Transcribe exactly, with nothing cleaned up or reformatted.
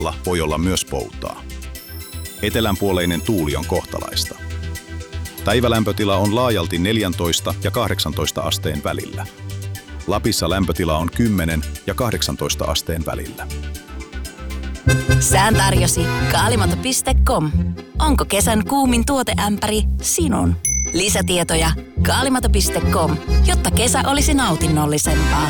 voi olla myös poutaa. Etelänpuoleinen tuuli on kohtalaista. Päivälämpötila on laajalti neljätoista ja kahdeksantoista asteen välillä. Lapissa lämpötila on kymmenen ja kahdeksantoista asteen välillä. Sään tarjosi kaalimato piste com. Onko kesän kuumin tuoteämpäri sinun? Lisätietoja kaalimato piste com, jotta kesä olisi nautinnollisempaa.